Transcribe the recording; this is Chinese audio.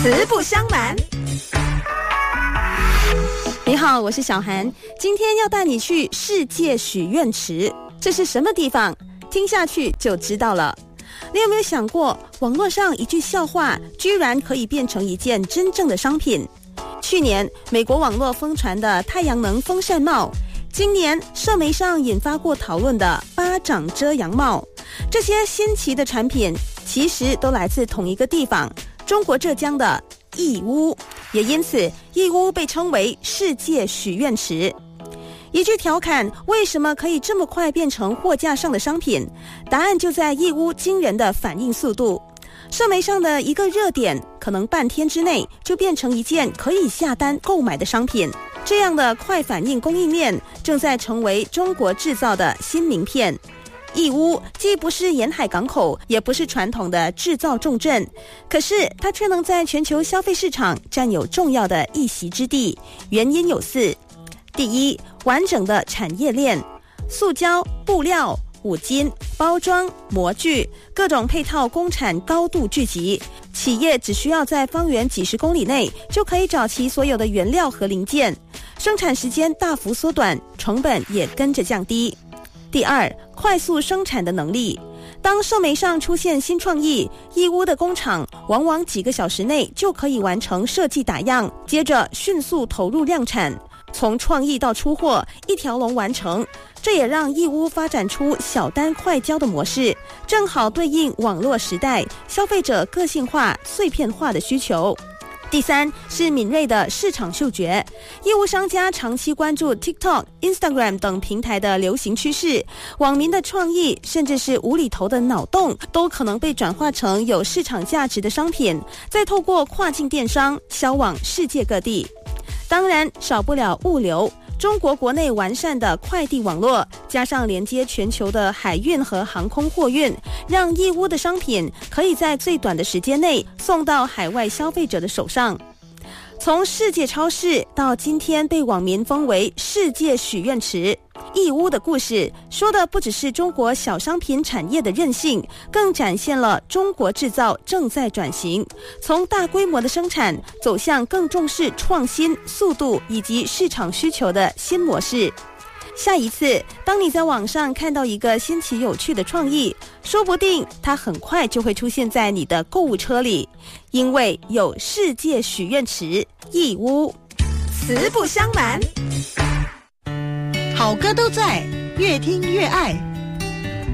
实不相瞒。 你好，我是小涵，今天要带你去世界许愿池，这是什么地方？听下去就知道了。你有没有想过，网络上一句笑话居然可以变成一件真正的商品？去年美国网络疯传的太阳能风扇帽，今年社媒上引发过讨论的巴掌遮阳帽，这些新奇的产品其实都来自同一个地方，中国浙江的义乌，也因此义乌被称为世界许愿池。一句调侃，为什么可以这么快变成货架上的商品？答案就在义乌惊人的反应速度。社媒上的一个热点，可能半天之内就变成一件可以下单购买的商品。这样的快反应供应链，正在成为中国制造的新名片。义乌既不是沿海港口，也不是传统的制造重镇，可是它却能在全球消费市场占有重要的一席之地。原因有4：第一，完整的产业链，塑胶、布料、五金、包装、模具，各种配套工厂高度聚集，企业只需要在方圆几十公里内就可以找齐所有的原料和零件，生产时间大幅缩短，成本也跟着降低。第二，快速生产的能力。当社媒上出现新创意，义乌的工厂往往几个小时内就可以完成设计打样，接着迅速投入量产，从创意到出货一条龙完成。这也让义乌发展出小单快交的模式，正好对应网络时代消费者个性化、碎片化的需求。第三是敏锐的市场嗅觉，义乌商家长期关注 TikTok、Instagram 等平台的流行趋势，网民的创意甚至是无厘头的脑洞，都可能被转化成有市场价值的商品，再透过跨境电商销往世界各地。当然少不了物流，中国国内完善的快递网络，加上连接全球的海运和航空货运，让义乌的商品可以在最短的时间内送到海外消费者的手上。从世界超市到今天被网民封为世界许愿池，义乌的故事说的不只是中国小商品产业的韧性，更展现了中国制造正在转型，从大规模的生产走向更重视创新、速度以及市场需求的新模式。下一次当你在网上看到一个新奇有趣的创意，说不定它很快就会出现在你的购物车里，因为有世界许愿池义乌。 实不相瞒，好歌都在，越听越爱。